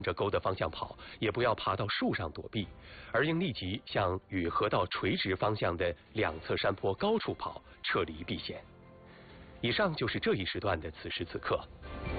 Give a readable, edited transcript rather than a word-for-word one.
着沟的方向跑，也不要爬到树上躲避，而应立即向与河道垂直方向的两侧山坡高处跑，撤离避险。以上就是这一时段的此时此刻。